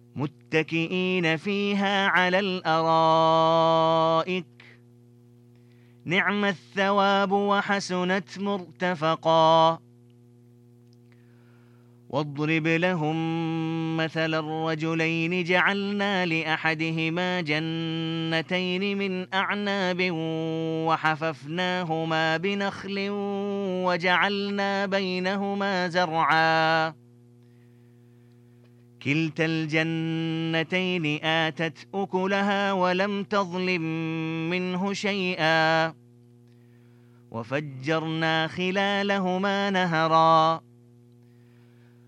متكئين فيها على الأرائك نعم الثواب وحسنت مرتفقا واضرب لهم مثل الرجلين جعلنا لأحدهما جنتين من أعناب وحففناهما بنخل وجعلنا بينهما زرعا كلتا الجنتين آتت أكلها ولم تظلم منه شيئا وفجرنا خلالهما نهرا